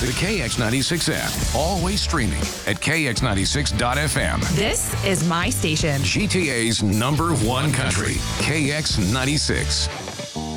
the KX96 app. Always streaming at KX96.FM. This is my station. GTA's #1 country, KX96.